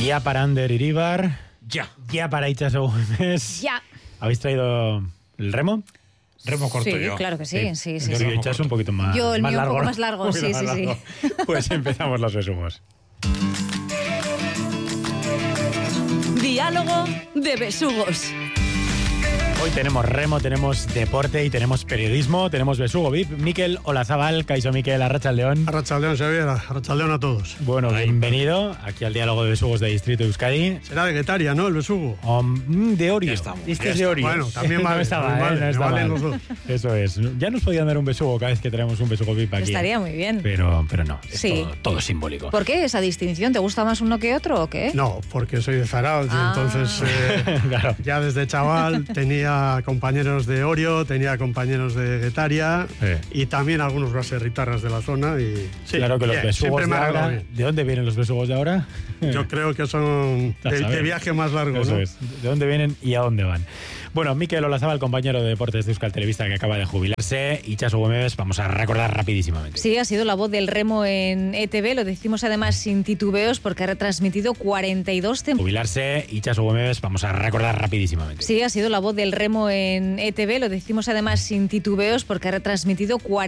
Ya para Ander Iribar. Ya para Itxaso Gómez. Ya. ¿Habéis traído el remo? Remo corto Sí, yo. claro que sí. Yo Itxaso un poquito más Yo el más mío largo, un poco ¿no? más largo, Un poquito sí, más sí, sí. largo. Pues empezamos los besugos. Diálogo de besugos. Hoy tenemos remo, tenemos deporte y tenemos periodismo, tenemos besugo VIP. Mikel Olazábal, Kaixo Mikel, Arratsaldeon. Arratsaldeon, Xavier, Arratsaldeon a todos. Bueno, bienvenido aquí al diálogo de besugos de Distrito de Euskadi. Será de Getaria, ¿no? El besugo. De Orio. Ya estamos, Este ya es de Orio. Bueno, también vale. No está también mal, vale, no está me valen mal. los dos. Eso es. Ya nos podían dar un besugo cada vez que traemos un besugo VIP aquí. Estaría muy bien. Pero no, es Sí. todo simbólico. ¿Por qué esa distinción? ¿Te gusta más uno que otro o qué? No, porque soy de Zarautz y entonces Claro. ya desde chaval tenía compañeros de Orio, tenía compañeros de Getaria y también algunos baserritarras de la zona. Y sí, Claro que los bien, besugos siempre me de ha ahora... agradado bien. ¿De dónde vienen los besugos de ahora? Yo creo que son A saber. de viaje más largo, Eso ¿no? es. ¿De dónde vienen y a dónde van? Bueno, Mikel Olazábal, compañero de deportes de Euskal Televista que acaba de jubilarse, y Itxaso Gómez, vamos a recordar rapidísimamente. Sí, ha sido la voz del remo en ETV, lo decimos además sin titubeos porque ha retransmitido 42 temporadas. Jubilarse, Itxaso Gómez, vamos a recordar rapidísimamente. Sí, ha sido la voz del remo en ETV, lo decimos además sin titubeos porque ha retransmitido